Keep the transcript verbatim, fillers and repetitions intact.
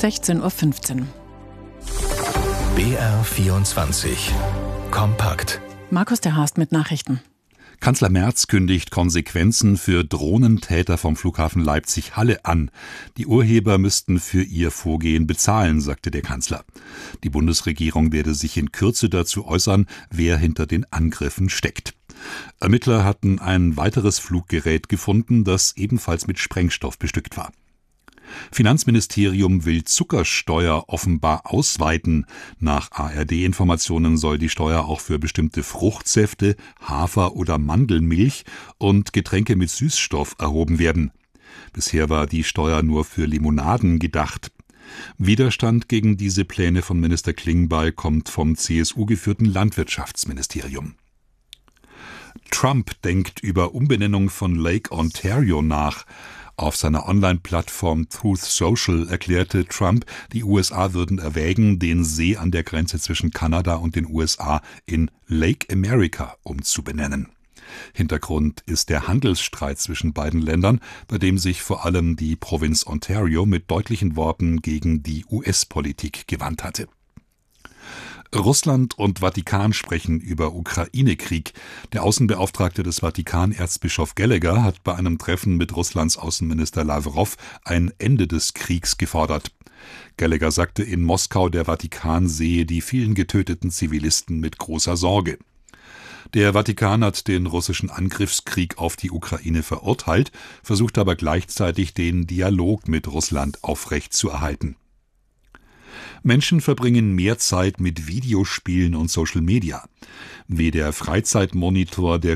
sechzehn Uhr fünfzehn. B R vierundzwanzig Kompakt. Markus der Haast mit Nachrichten. Kanzler Merz kündigt Konsequenzen für Drohnentäter vom Flughafen Leipzig-Halle an. Die Urheber müssten für ihr Vorgehen bezahlen, sagte der Kanzler. Die Bundesregierung werde sich in Kürze dazu äußern, wer hinter den Angriffen steckt. Ermittler hatten ein weiteres Fluggerät gefunden, das ebenfalls mit Sprengstoff bestückt war. Finanzministerium will Zuckersteuer offenbar ausweiten. Nach A R D-Informationen soll die Steuer auch für bestimmte Fruchtsäfte, Hafer- oder Mandelmilch und Getränke mit Süßstoff erhoben werden. Bisher war die Steuer nur für Limonaden gedacht. Widerstand gegen diese Pläne von Minister Klingbeil kommt vom C S U-geführten Landwirtschaftsministerium. Trump denkt über Umbenennung von Lake Ontario nach. Auf seiner Online-Plattform Truth Social erklärte Trump, die U S A würden erwägen, den See an der Grenze zwischen Kanada und den U S A in Lake America umzubenennen. Hintergrund ist der Handelsstreit zwischen beiden Ländern, bei dem sich vor allem die Provinz Ontario mit deutlichen Worten gegen die U S-Politik gewandt hatte. Russland und Vatikan sprechen über Ukraine-Krieg. Der Außenbeauftragte des Vatikan, Erzbischof Gallagher, hat bei einem Treffen mit Russlands Außenminister Lawrow ein Ende des Kriegs gefordert. Gallagher sagte in Moskau, der Vatikan sehe die vielen getöteten Zivilisten mit großer Sorge. Der Vatikan hat den russischen Angriffskrieg auf die Ukraine verurteilt, versucht aber gleichzeitig den Dialog mit Russland aufrechtzuerhalten. Menschen verbringen mehr Zeit mit Videospielen und Social Media. Wie der Freizeitmonitor der